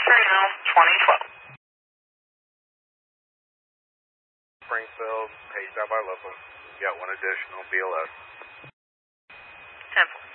2012. Springfield, paged out by local. Got one additional BLS. 10-4.